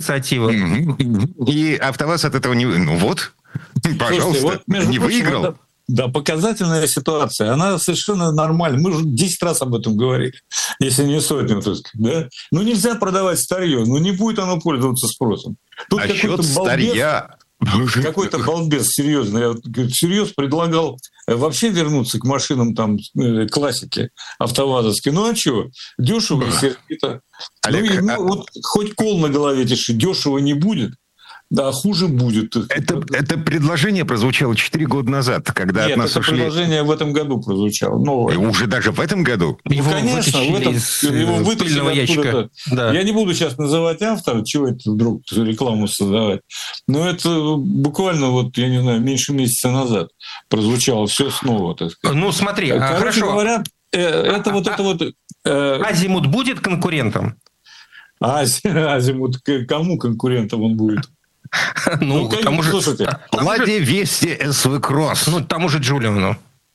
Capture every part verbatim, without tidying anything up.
инициатива. И АвтоВАЗ от этого не... Ну вот, пожалуйста, Слушайте, вот, не прочим, выиграл. Это, да, показательная ситуация. Она совершенно нормальная. Мы уже десять раз об этом говорили, если не сотню, так сказать. Да? Ну, нельзя продавать старье, ну, не будет оно пользоваться спросом. Тут А счет старья... Какой-то балбес, серьезно. Я вот, всерьез предлагал вообще вернуться к машинам там классики автовазовской. Ну а что? Дешево и сердито. Олег, ну, а... ну, вот хоть кол на голове тиши, дешево не будет. Да, хуже будет. Это, это предложение прозвучало четыре года назад, когда Нет, от нас это ушли... предложение в этом году прозвучало. Новое. И уже даже в этом году? Ну, его конечно, в этом, из его вытащили ящика. Да. Я не буду сейчас называть автора, чего это вдруг рекламу создавать. Но это буквально, вот, я не знаю, меньше месяца назад прозвучало все снова, так сказать. Ну, смотри, Короче хорошо. говоря, это а, вот а, это вот... Э... Азимут будет конкурентом? Ази, Азимут кому конкурентом он будет? Ну, ну тому же... Ладе Вести эс ви Кросс. Ну, тому же Джулиону.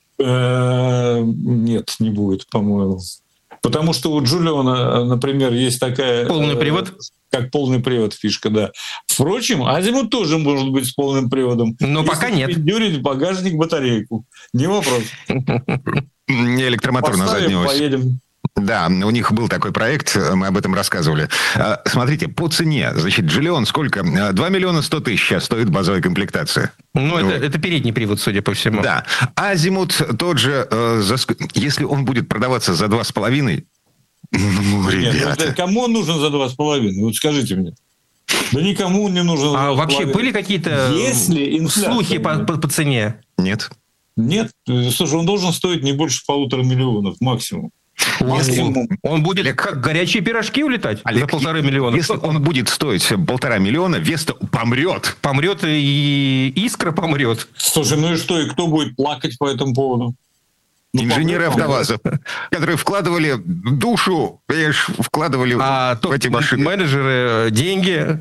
Нет, не будет, по-моему. Потому что у Джулиона, например, есть такая... Полный привод? Как полный привод фишка, да. Впрочем, Азимут тоже может быть с полным приводом. Но пока нет. Если дюрить в багажник батарейку. Не вопрос. Не электромотор на заднюю ось. Поедем. Да, у них был такой проект, мы об этом рассказывали. Смотрите, по цене, значит, Джулион сколько? два миллиона сто тысяч сейчас стоит базовая комплектация. Ну, это, это передний привод, судя по всему. Да. Азимут тот же, если он будет продаваться за два с половиной, ну, ребята. Нет, кому он нужен за два с половиной? Вот скажите мне. Да никому он не нужен. А вообще были какие-то Если слухи по, по, по цене? Нет. Нет. Слушай, он должен стоить не больше полутора миллионов максимум. Максимум. Он будет Олег, как горячие пирожки улетать Олег, за полтора миллиона. Если он будет стоить полтора миллиона, Веста помрет. Помрет и Искра помрет. Слушай, ну и что? И кто будет плакать по этому поводу? Ну, инженеры АвтоВАЗа, которые вкладывали душу, понимаешь, вкладывали а в эти машины. Менеджеры деньги.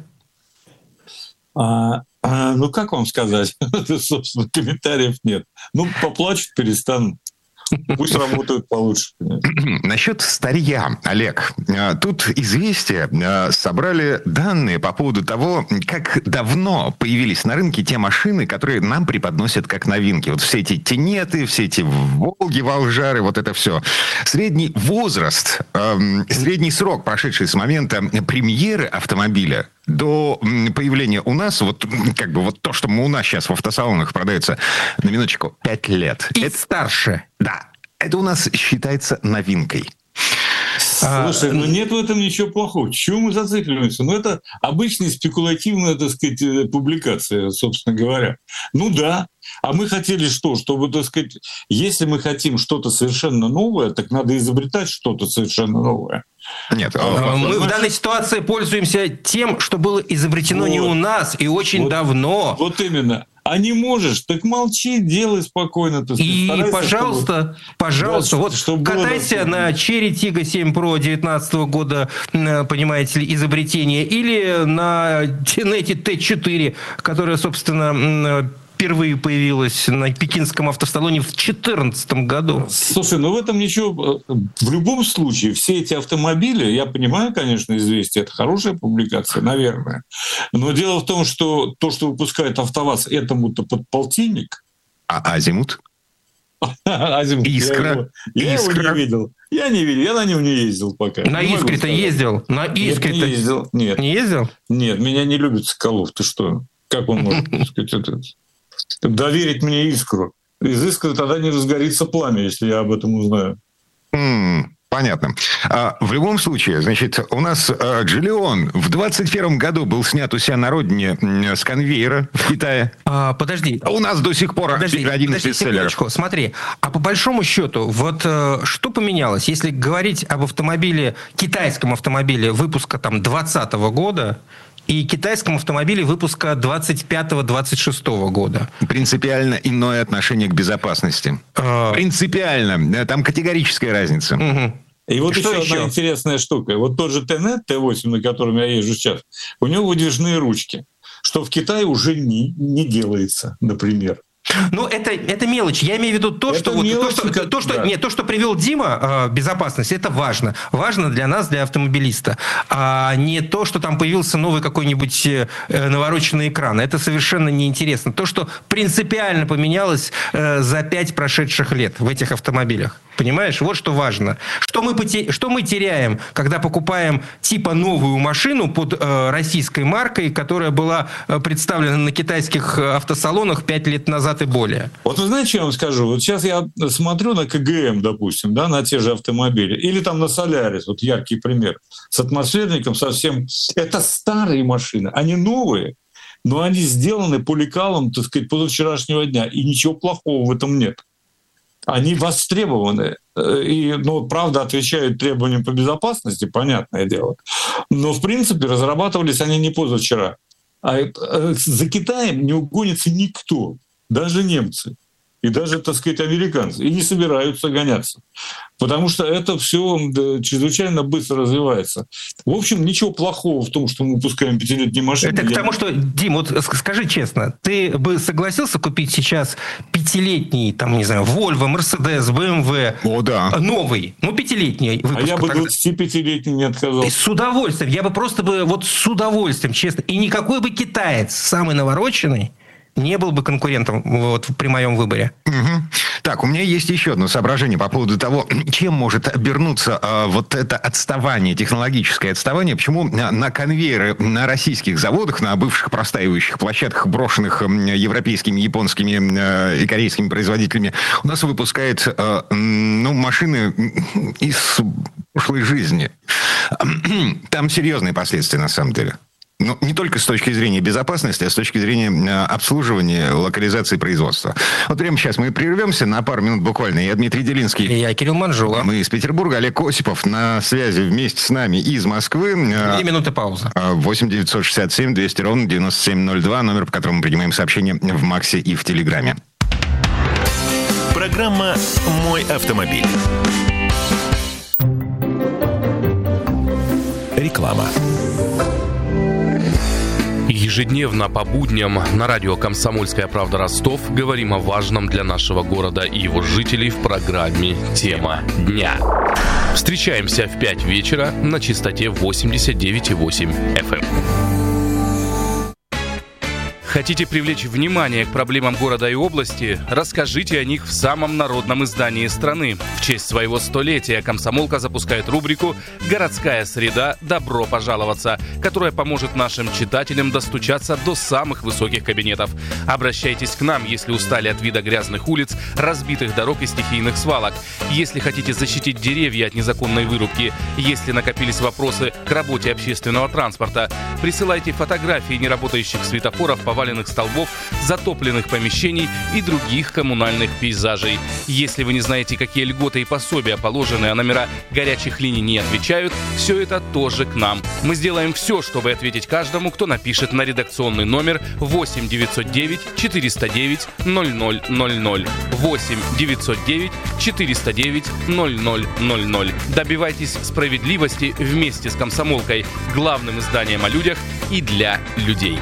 А, а, ну, как вам сказать? Собственно, комментариев нет. Ну, поплачут, перестанут. Пусть работают получше. Насчет старья, Олег. Тут «Известия» собрали данные по поводу того, как давно появились на рынке те машины, которые нам преподносят как новинки. Вот все эти «Тенеты», все эти «Волги», «Волжары», вот это все. Средний возраст, эм, средний срок, прошедший с момента премьеры автомобиля до появления у нас, вот как бы вот то, что у нас сейчас в автосалонах продается, на минуточку, пять лет. И это старше. Да. Это у нас считается новинкой. Слушай, ну нет в этом ничего плохого. Чего мы зацикливаемся? Ну, это обычная спекулятивная, так сказать, публикация, собственно говоря. Ну да. А мы хотели что? Чтобы, так сказать, если мы хотим что-то совершенно новое, так надо изобретать что-то совершенно новое. Нет, мы в данной ситуации пользуемся тем, что было изобретено вот. не у нас и очень вот, давно. Вот именно. А не можешь, так молчи, делай спокойно. Так и, старайся, пожалуйста, чтобы... пожалуйста, да, вот чтобы катайся было... на Cherry Tiggo семь Pro девятнадцатого года, понимаете ли, изобретение, или на Tenetti Т четыре, которая, собственно, впервые появилась на пекинском автосалоне в две тысячи четырнадцатом году. Слушай, ну в этом ничего... В любом случае, все эти автомобили, я понимаю, конечно, «Известия», это хорошая публикация, наверное. Но дело в том, что то, что выпускает АвтоВАЗ, этому-то под полтинник. А Азимут? Азимут. Искра. Я, его, я Искра. его не видел. Я не видел, я на нем не ездил пока. На Искре-то ездил? На Искре-то Нет, не ездил. Нет. Не ездил? Нет, меня не любит Соколов. Ты что? Как он может, так сказать, это... доверить мне Искру? Из Искры тогда не разгорится пламя, если я об этом узнаю. Mm, понятно. А, в любом случае, значит, у нас а, Джулион в двадцать первом году был снят у себя на родине с конвейера в Китае. А, подожди. У нас до сих пор подожди, один подожди, из бестселлеров. Смотри, а по большому счету, вот э, что поменялось? Если говорить об автомобиле, китайском автомобиле выпуска там двадцатого года, и китайском автомобиле выпуска двадцать пятого - двадцать шестого года. Принципиально иное отношение к безопасности. А... Принципиально. Там категорическая разница. Угу. И вот что еще, еще одна интересная штука. Вот тот же Tenet Т восемь, на котором я езжу сейчас, у него выдвижные ручки, что в Китае уже не, не делается, например. Ну, это, это мелочь. Я имею в виду то, это что, вот, мелочь, то, что, то, что, да. нет, то, что привел Дима, э, безопасность, это важно. Важно для нас, для автомобилиста. А не то, что там появился новый какой-нибудь э, навороченный экран. Это совершенно неинтересно. То, что принципиально поменялось э, за пять прошедших лет в этих автомобилях. Понимаешь? Вот что важно. Что мы, поте... что мы теряем, когда покупаем типа новую машину под э, российской маркой, которая была э, представлена на китайских автосалонах пять лет назад и более? Вот вы знаете, что я вам скажу? Вот сейчас я смотрю на ка гэ эм, допустим, да, на те же автомобили, или там на Солярис, вот яркий пример, с атмосферником совсем. Это старые машины, они новые, но они сделаны по лекалам, так сказать, позавчерашнего дня, и ничего плохого в этом нет. Они востребованы, и, ну, правда, отвечают требованиям по безопасности, понятное дело. Но, в принципе, разрабатывались они не позавчера. А за Китаем не угонится никто, даже немцы. И даже, так сказать, американцы. И не собираются гоняться. Потому что это все чрезвычайно быстро развивается. В общем, ничего плохого в том, что мы выпускаем пятилетние машины. Это к тому, что, Дим, вот скажи честно, ты бы согласился купить сейчас пятилетний, там, не знаю, Volvo, Mercedes, бэ эм вэ? О, да. Новый, ну, пятилетний выпуск. А я бы двадцатипятилетний не отказался. С удовольствием. Я бы просто бы, вот с удовольствием, честно. И никакой бы китаец, самый навороченный, не был бы конкурентом вот, при моем выборе. Угу. Так, у меня есть еще одно соображение по поводу того, чем может обернуться э, вот это отставание, технологическое отставание. Почему на конвейеры на российских заводах, на бывших простаивающих площадках, брошенных э, европейскими, японскими э, и корейскими производителями, у нас выпускают э, ну, машины из прошлой жизни. Там серьезные последствия, на самом деле. Ну, не только с точки зрения безопасности, а с точки зрения локализации, локализации производства. Вот прямо сейчас мы прервемся на пару минут буквально. Я Дмитрий Делинский. И я Кирилл Манжула. Мы из Петербурга. Олег Осипов на связи вместе с нами из Москвы. Две минуты паузы. восемь девятьсот шестьдесят семь двести ровно девяносто семь ноль два. Номер, по которому мы принимаем сообщения в Максе и в Телеграме. Программа «Мой автомобиль». Реклама. Ежедневно по будням на радио «Комсомольская правда» Ростов говорим о важном для нашего города и его жителей в программе «Тема дня». Встречаемся в пять вечера на частоте восемьдесят девять и восемь эф эм. Хотите привлечь внимание к проблемам города и области? Расскажите о них в самом народном издании страны. В честь своего столетия «Комсомолка» запускает рубрику «Городская среда. Добро пожаловаться», которая поможет нашим читателям достучаться до самых высоких кабинетов. Обращайтесь к нам, если устали от вида грязных улиц, разбитых дорог и стихийных свалок. Если хотите защитить деревья от незаконной вырубки, если накопились вопросы к работе общественного транспорта, присылайте фотографии неработающих светофоров, поваленных столбов, затопленных помещений и других коммунальных пейзажей. Если вы не знаете, какие льготы и пособия положены, а номера горячих линий не отвечают, все это тоже к нам. Мы сделаем все, чтобы ответить каждому, кто напишет на редакционный номер восемь девятьсот девять четыреста девять ноль ноль ноль ноль. восемь девятьсот девять четыреста девять ноль ноль ноль ноль. Добивайтесь справедливости вместе с «Комсомолкой», главным изданием о людях и для людей.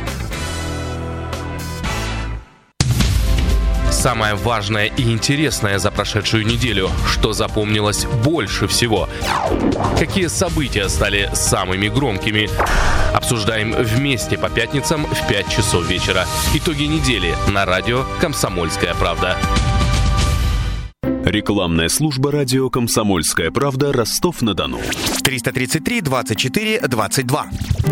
Самое важное и интересное за прошедшую неделю, что запомнилось больше всего. Какие события стали самыми громкими? Обсуждаем вместе по пятницам в пять часов вечера. Итоги недели на радио «Комсомольская правда». Рекламная служба радио «Комсомольская правда», Ростов-на-Дону. триста тридцать три двадцать четыре двадцать два.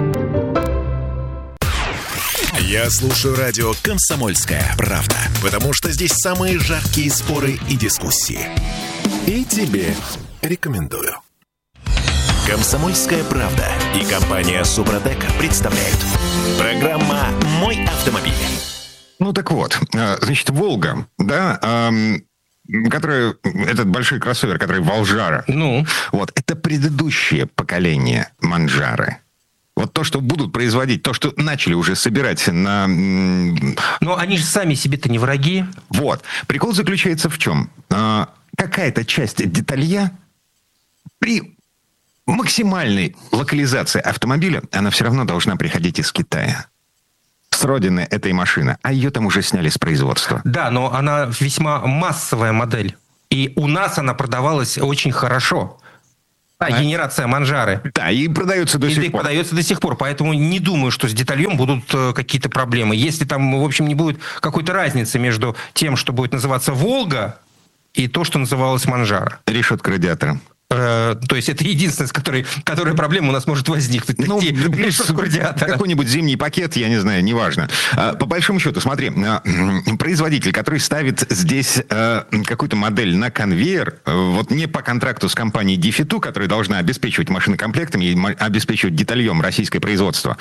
Я слушаю радио «Комсомольская правда», потому что здесь самые жаркие споры и дискуссии. И тебе рекомендую. «Комсомольская правда» и компания «Супротек» представляют. Программа «Мой автомобиль». Ну так вот, значит, «Волга», да, который, этот большой кроссовер, который Волжара, ну, вот, это предыдущее поколение Манджары. Вот то, что будут производить, то, что начали уже собирать на... Но они же сами себе-то не враги. Вот. Прикол заключается в чем? А, какая-то часть деталья при максимальной локализации автомобиля, она все равно должна приходить из Китая. с родины этой машины, а ее там уже сняли с производства. Да, но она весьма массовая модель. И у нас она продавалась очень хорошо. А, генерация Манжары. Да, и продается до и сих пор. продается до сих пор. Поэтому не думаю, что с детальем будут какие-то проблемы. Если там, в общем, не будет какой-то разницы между тем, что будет называться «Волга», и то, что называлось «Манжара». Решетка радиатора. Э, то есть это единственное, с которой, которая проблема у нас может возникнуть. Ну, какой-нибудь зимний пакет, я не знаю, неважно. По большому счету, смотри, производитель, который ставит здесь какую-то модель на конвейер, вот не по контракту с компанией Дефиту, которая должна обеспечивать машинокомплектами и обеспечивать детальем российское производство,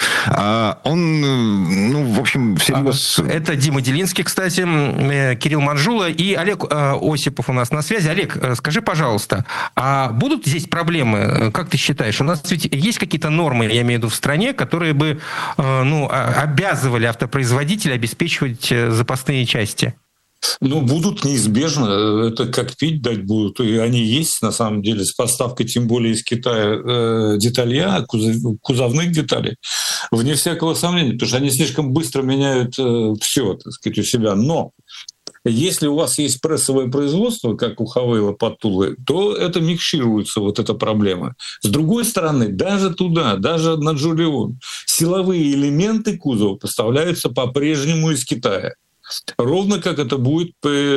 он, ну, в общем, всерьез... Это Дима Делинский, кстати, Кирилл Манжула и Олег Осипов у нас на связи. Олег, скажи, пожалуйста, а будут здесь проблемы, как ты считаешь? У нас ведь есть какие-то нормы, я имею в виду, в стране, которые бы ну, обязывали автопроизводителя обеспечивать запасные части? Ну, будут неизбежно. Это как пить дать будут. И они есть, на самом деле, с поставкой, тем более из Китая, э, деталья, кузов, кузовных деталей, вне всякого сомнения, потому что они слишком быстро меняют э, все, так сказать, у себя. Но если у вас есть прессовое производство, как у Хавейла под Тулой, то это микшируется, вот эта проблема. С другой стороны, даже туда, даже на Джулион, силовые элементы кузова поставляются по-прежнему из Китая. Ровно как это будет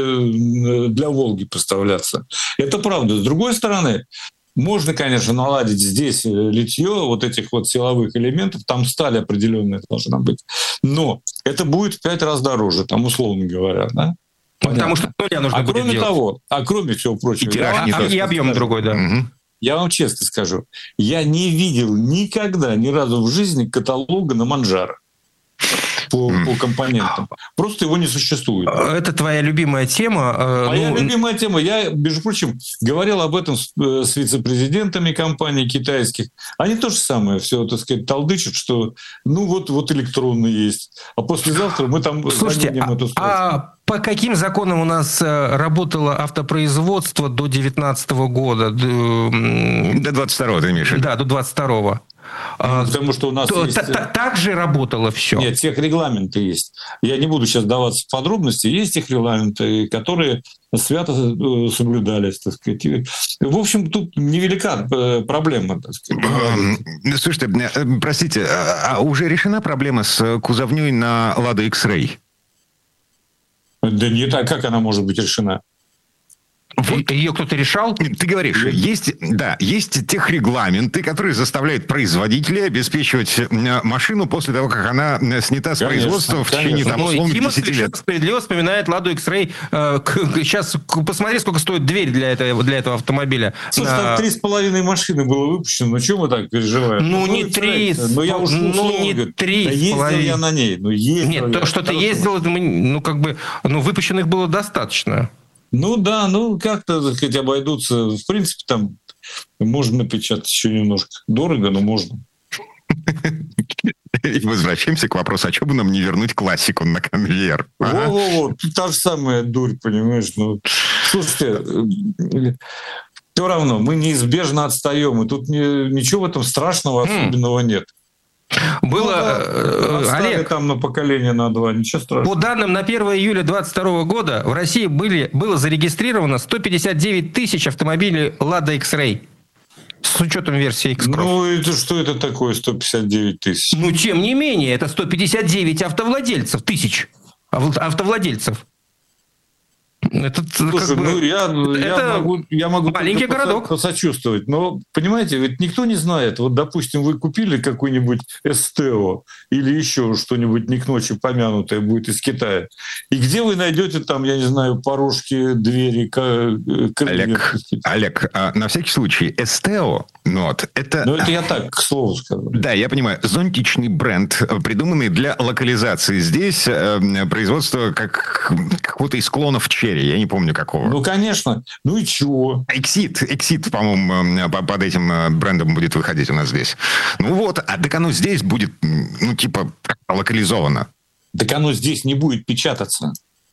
для «Волги» поставляться. Это правда. С другой стороны, можно, конечно, наладить здесь литье вот этих вот силовых элементов, там сталь определенная должна быть, но это будет в пять раз дороже, там условно говоря, да? Понятно. Потому что нуля нужно а будет кроме делать. того, а кроме всего прочего, и, я, а, и объем скажу, другой, да. Угу. Я вам честно скажу, я не видел никогда, ни разу в жизни каталога на Манжаро. По, по компонентам. Просто его не существует. Это твоя любимая тема. Моя ну... любимая тема. Я, между прочим, говорил об этом с, с вице-президентами компаний китайских. Они то же самое все, так сказать, толдычат, что ну вот, вот электронный есть. А послезавтра мы там... Слушайте, а, эту а по каким законам у нас работало автопроизводство до девятнадцатого года? До двадцать второго, ты имеешь в виду? Да, до двадцать второго. Ну, потому что у нас то, есть... та, та, так же работало все. Нет, техрегламенты есть. Я не буду сейчас даваться в подробности. Есть техрегламенты, которые свято соблюдались, так сказать. В общем, тут невелика проблема, так сказать. Слушайте, простите, а уже решена проблема с кузовней на Lada X-Ray? Да нет, а как она может быть решена? Вот. Ее кто-то решал? Ты говоришь, есть, да, есть техрегламенты, которые заставляют производителей обеспечивать машину после того, как она снята с конечно, производства в течение там, условно, десяти лет. Справедливо вспоминает Ладу X-Ray. Сейчас посмотри, сколько стоит дверь для этого, для этого автомобиля. Слушай, там три с половиной машины было выпущено. Ну, чего мы так переживаем? Ну, ну не три. Ну, я уж ну, не три. Да ездил я на ней. Ну, Нет, то, что ты ездил, ну, как бы, ну, выпущенных было достаточно. Ну да, ну как-то, так сказать, обойдутся. В принципе, там можно напечатать еще немножко. Дорого, но можно. И возвращаемся к вопросу, а что бы нам не вернуть классику на конвейер? Во-во-во, та же самая дурь, понимаешь. Ну, слушайте, все равно мы неизбежно отстаем, и тут не, ничего в этом страшного особенного нет. Было, ну, да, Олег, там на поколение на два, ничего страшного. По данным на первое июля двадцать второго года в России были, было зарегистрировано сто пятьдесят девять тысяч автомобилей Lada X-Ray. С учетом версии X-Cross. Ну, это что это такое сто пятьдесят девять тысяч? Ну, тем не менее, это сто пятьдесят девять автовладельцев, тысяч автовладельцев. Это, Слушай, как бы, ну я, это я могу, я могу маленький городок. Посочувствовать. Но, понимаете, ведь никто не знает. Вот, допустим, вы купили какой-нибудь Эстео или еще что-нибудь не к ночи помянутое будет из Китая. И где вы найдете там, я не знаю, порожки, двери, крылья? Олег, Олег, а на всякий случай, Эстео, ну, вот, это... Ну, это я так, к слову сказал. Да, я понимаю. Зонтичный бренд, придуманный для локализации. Здесь э, производство как какого-то из клонов черри. Я не помню какого. Ну, конечно. Ну и чего? Exit, Exit, по-моему, под этим брендом будет выходить у нас здесь. Ну вот, а так оно здесь будет, ну, типа, локализовано. Так оно здесь не будет печататься.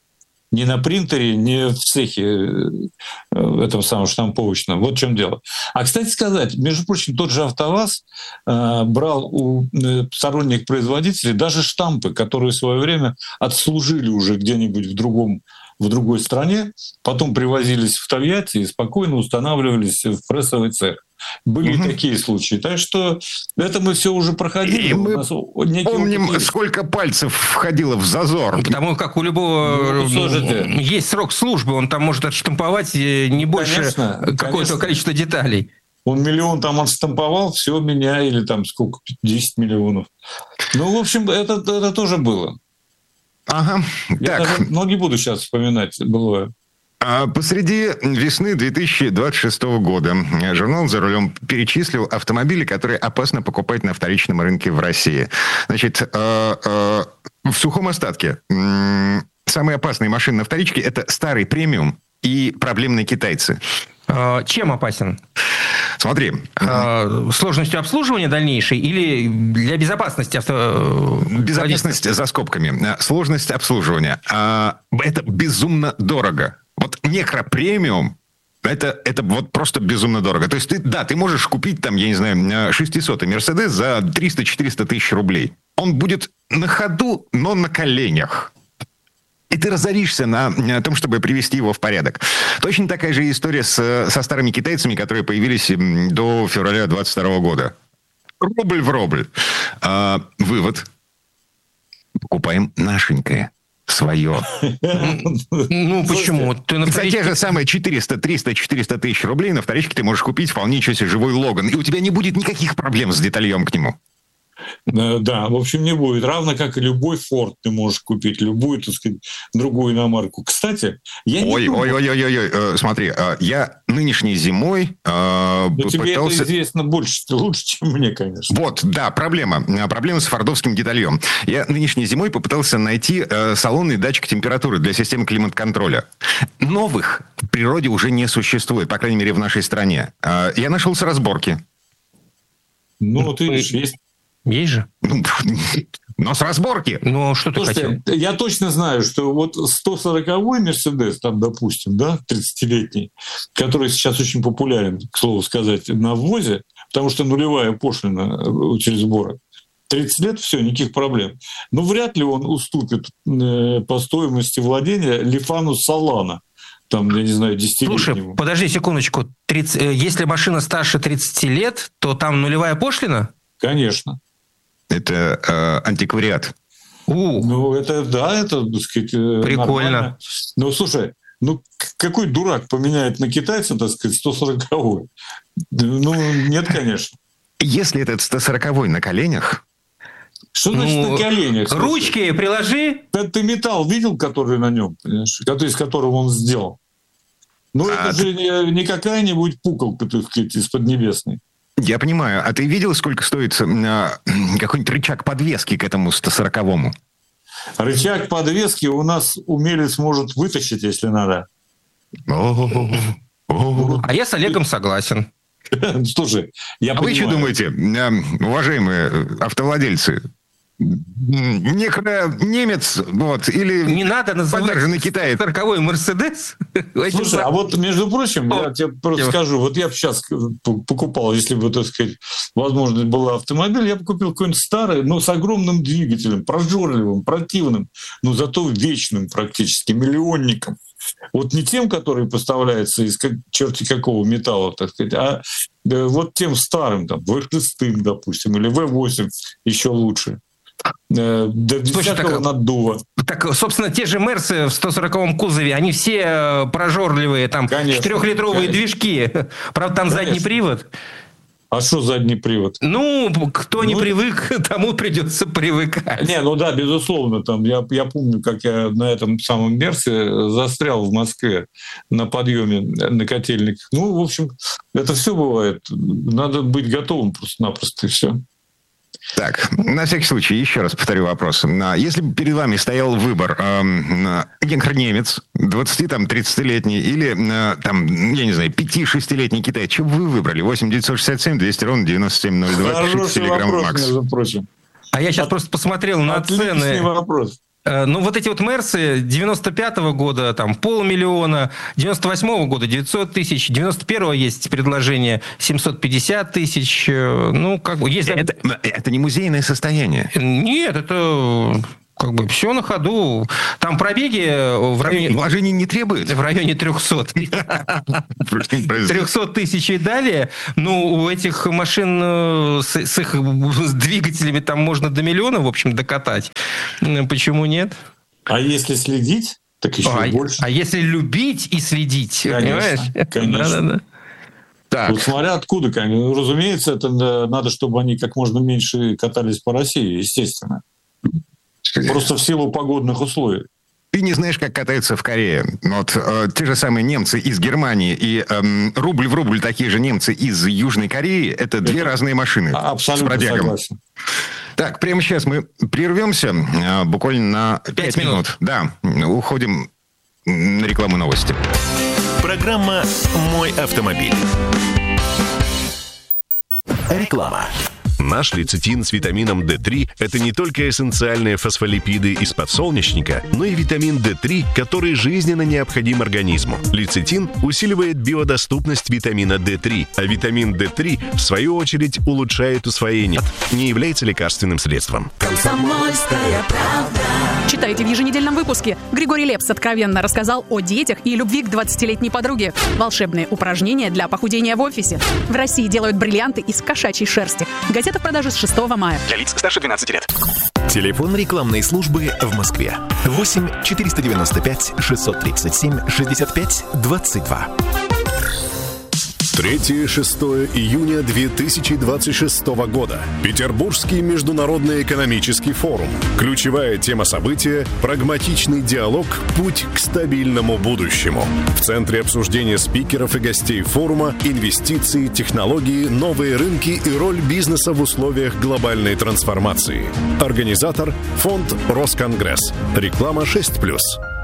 Не на принтере, не в цехе в этом самом штамповочном. Вот в чем дело. А, кстати сказать, между прочим, тот же АвтоВАЗ э, брал у сторонних производителей даже штампы, которые в свое время отслужили уже где-нибудь в другом в другой стране, потом привозились в Тольятти и спокойно устанавливались в прессовый цех. Были угу. такие случаи. Так что это мы все уже проходили. И мы помним, опыт... сколько пальцев входило в зазор. Потому как у любого ну, есть срок службы, он там может отштамповать не больше конечно, какого-то конечно. количества деталей. Он миллион там отштамповал, все меня, или там сколько, десять миллионов. Ну, в общем, это, это тоже было. Ага. Я так. даже, ну, не буду сейчас вспоминать былое. А посреди весны две тысячи двадцать шестого года журнал «За рулем» перечислил автомобили, которые опасно покупать на вторичном рынке в России. Значит, э, э, в сухом остатке э, самые опасные машины на вторичке – это старый премиум и проблемные китайцы. А, чем опасен? Смотри. А, сложностью обслуживания дальнейшей или для безопасности авто... Безопасность за скобками. Сложность обслуживания. А, это безумно дорого. Вот некропремиум это, это вот просто безумно дорого. То есть, ты, да, ты можешь купить там, я не знаю, шестисотый Мерседес за триста-четыреста тысяч рублей. Он будет на ходу, но на коленях. И ты разоришься на, на том, чтобы привести его в порядок. Точно такая же история с, со старыми китайцами, которые появились до февраля двадцать второго года. Рубль в рубль. А, вывод. Покупаем нашенькое. Свое. Ну, почему? За те же самые четыреста, триста, четыреста тысяч рублей на вторичке ты можешь купить вполне ничего себе живой Логан. И у тебя не будет никаких проблем с детальем к нему. Да, в общем, не будет. Равно как и любой Ford ты можешь купить, любую, так сказать, другую иномарку. Кстати, я не ой, думаю... ой, ой, ой, ой, ой, э, смотри, э, я нынешней зимой э, Но тебе пытался... это известно больше, лучше, чем мне, конечно. Вот, да, проблема. Проблема с фордовским детальем. Я нынешней зимой попытался найти э, салонный датчик температуры для системы климат-контроля. Новых в природе уже не существует, по крайней мере, в нашей стране. Э, я нашел с разборки. Ну, ты видишь, есть... Есть же. Но с разборки. Ну, что ты Слушайте, хотел? Я точно знаю, что вот сто сороковой Мерседес, там, допустим, да, тридцатилетний, который сейчас очень популярен, к слову сказать, на ввозе, потому что нулевая пошлина через сборы. тридцать лет, все, никаких проблем. Но вряд ли он уступит э, по стоимости владения Лифану Солана. Там, я не знаю, десятилетнему. Слушай, подожди секундочку. тридцать, если машина старше тридцати лет, то там нулевая пошлина? Конечно. Это э, антиквариат. У. Ну, это, да, это, так сказать, прикольно. Нормально. Ну, слушай, ну, какой дурак поменяет на китайца, так сказать, сто сороковой? Ну, нет, конечно. Если этот сто сороковой на коленях... Что значит ну, на коленях? Слушай? Ручки приложи. Ты, ты металл видел, который на нем, понимаешь? Из которого он сделал? Ну, а это ты... же не, не какая-нибудь пуколка, так сказать, из Поднебесной. Я понимаю. А ты видел, сколько стоит э, какой-нибудь рычаг подвески к этому сто сороковому? Рычаг подвески у нас умелец может вытащить, если надо. А я с Олегом согласен. Слушай, я А понимаю. вы что думаете, уважаемые автовладельцы? Некро-немец, вот, или не надо называть китаец сороковой Мерседес. Слушай, а вот, между прочим, я тебе просто скажу, вот я бы сейчас покупал, если бы, так сказать, возможность была автомобиль, я бы купил какой-нибудь старый, но с огромным двигателем, прожорливым, противным, но зато вечным практически, миллионником. Вот не тем, который поставляется из как, черти какого металла, так сказать, а да, вот тем старым, там, вэ шесть, допустим, или вэ восемь, еще лучше. До десятого наддува. Так, собственно, те же Мерсы в сто сороковом кузове, они все прожорливые, там, четырехлитровые движки. Правда, там конечно. Задний привод. А что задний привод? Ну, кто не ну, привык, тому придется привыкать. Не, ну да, безусловно. Там, я, я помню, как я на этом самом Мерсе застрял в Москве на подъеме на котельниках. Ну, в общем, это все бывает. Надо быть готовым просто-напросто, и все. Так, на всякий случай, еще раз повторю вопрос. Если бы перед вами стоял выбор э, некро-немец, двадцати-тридцатилетний, или, э, там, я не знаю, пяти-шестилетний китаец, что бы вы выбрали? восемь девятьсот шестьдесят семь двести ровно девяносто семь ноль два, пишите телеграм Макс. А я сейчас просто посмотрел на Отличный цены. вопрос. Ну, вот эти вот Мерсы девяносто пятого года там полмиллиона, девяносто восьмого года девятьсот тысяч, девяносто первого есть предложение семьсот пятьдесят тысяч. Ну, как бы... Есть... Это, это не музейное состояние? Нет, это... Как бы все на ходу. Там пробеги в районе... Вложений не требует? В районе триста. триста тысяч и далее. Ну, у этих машин с, с их с двигателями там можно до миллиона, в общем, докатать. Почему нет? А если следить, так еще а, больше. А если любить и следить, конечно, понимаешь? Конечно. Да-да-да. Так. Вот смотря откуда, конечно. Разумеется, это надо, чтобы они как можно меньше катались по России, естественно. Просто в силу погодных условий. Ты не знаешь, как катаются в Корее. Вот э, те же самые немцы из Германии и э, рубль в рубль такие же немцы из Южной Кореи – это две это разные машины. Абсолютно согласен. Так, прямо сейчас мы прервемся э, буквально на пять минут. Да, уходим на рекламу новости. Программа «Мой автомобиль». Реклама. Наш лецитин с витамином дэ три – это не только эссенциальные фосфолипиды из подсолнечника, но и витамин дэ три, который жизненно необходим организму. Лецитин усиливает биодоступность витамина дэ три, а витамин дэ три, в свою очередь, улучшает усвоение. Не является лекарственным средством. Комсомольская правда. Читайте в еженедельном выпуске. Григорий Лепс откровенно рассказал о детях и любви к двадцатилетней подруге. Волшебные упражнения для похудения в офисе. В России делают бриллианты из кошачьей шерсти. Газета в продаже с шестого мая. Для лиц старше двенадцати лет. Телефон рекламной службы в Москве. восемь четыреста девяносто пять шестьсот тридцать семь шестьдесят пять двадцать два. третьего-шестого июня две тысячи двадцать шестого года. Петербургский международный экономический форум. Ключевая тема события – прагматичный диалог «Путь к стабильному будущему». В центре обсуждения спикеров и гостей форума инвестиции, технологии, новые рынки и роль бизнеса в условиях глобальной трансформации. Организатор – фонд «Росконгресс». Реклама шесть плюс.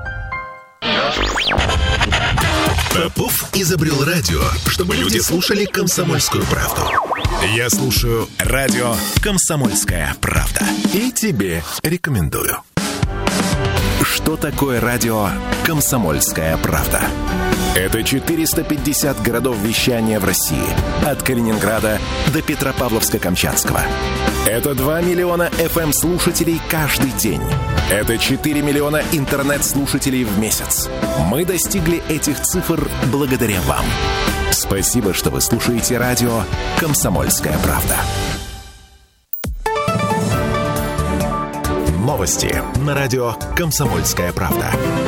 Попов изобрел радио, чтобы люди слушали «Комсомольскую правду». Я слушаю радио «Комсомольская правда». И тебе рекомендую. Что такое радио «Комсомольская правда»? Это четыреста пятьдесят городов вещания в России. От Калининграда до Петропавловска-Камчатского. Это два миллиона эф эм-слушателей каждый день. Это четыре миллиона интернет-слушателей в месяц. Мы достигли этих цифр благодаря вам. Спасибо, что вы слушаете радио «Комсомольская правда». Новости на радио «Комсомольская правда».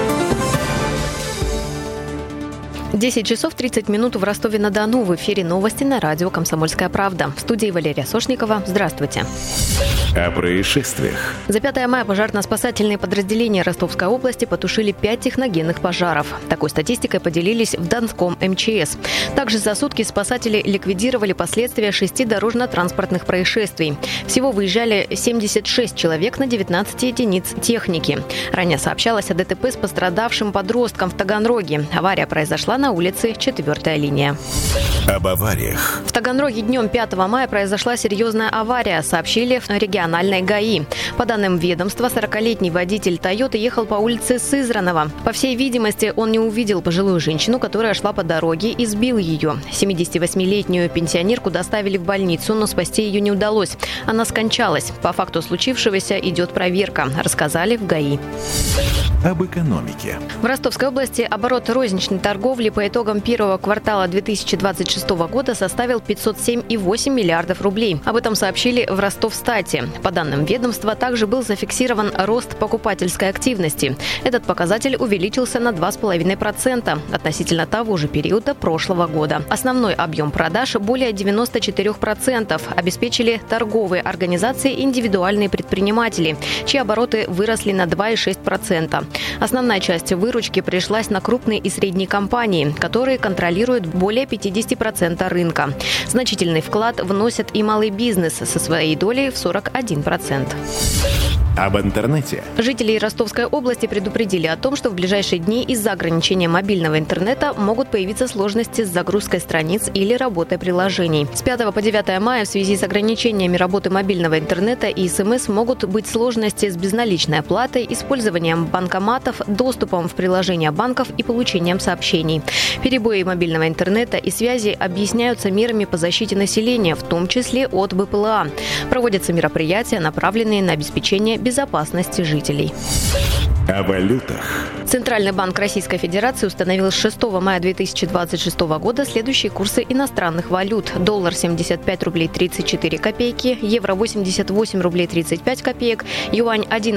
десять часов тридцать минут в Ростове-на-Дону. В эфире новости на радио «Комсомольская правда». В студии Валерия Сошникова. Здравствуйте. О происшествиях. За пятое мая пожарно-спасательные подразделения Ростовской области потушили пять техногенных пожаров. Такой статистикой поделились в Донском эм че эс. Также за сутки спасатели ликвидировали последствия шести дорожно-транспортных происшествий. Всего выезжали семьдесят шесть человек на девятнадцать единиц техники. Ранее сообщалось о дэ тэ пэ с пострадавшим подростком в Таганроге. Авария произошла на улице четвёртая линия. Об авариях. В Таганроге днем пятого мая произошла серьезная авария, сообщили в региональной ГАИ. По данным ведомства, сорокалетний водитель «Тойоты» ехал по улице Сызранова. По всей видимости, он не увидел пожилую женщину, которая шла по дороге, и сбил ее. семидесятивосьмилетнюю пенсионерку доставили в больницу, но спасти ее не удалось. Она скончалась. По факту случившегося идет проверка, рассказали в ГАИ. Об экономике. В Ростовской области оборот розничной торговли по итогам первого квартала две тысячи двадцать шестого года составил пятьсот семь и восемь миллиардов рублей. Об этом сообщили в Ростовстате. По данным ведомства, также был зафиксирован рост покупательской активности. Этот показатель увеличился на два целых пять десятых процента относительно того же периода прошлого года. Основной объем продаж, более девяносто четыре процента, обеспечили торговые организации и индивидуальные предприниматели, чьи обороты выросли на два целых шесть десятых процента. Основная часть выручки пришлась на крупные и средние компании, которые контролируют более пятьдесят процентов рынка. Значительный вклад вносит и малый бизнес со своей долей в сорок один процент. об интернете. Жителей Ростовской области предупредили о том, что в ближайшие дни из-за ограничения мобильного интернета могут появиться сложности с загрузкой страниц или работой приложений. С пятого по девятое мая в связи с ограничениями работы мобильного интернета и СМС могут быть сложности с безналичной оплатой, использованием банкоматов, доступом в приложения банков и получением сообщений. Перебои мобильного интернета и связи объясняются мерами по защите населения, в том числе от БПЛА. Проводятся мероприятия, направленные на обеспечение безопасности жителей. О валютах. Центральный банк Российской Федерации установил с шестого мая две тысячи двадцать шестого года следующие курсы иностранных валют. Доллар семьдесят пять рублей тридцать четыре копейки, евро восемьдесят восемь рублей тридцать пять копеек, юань один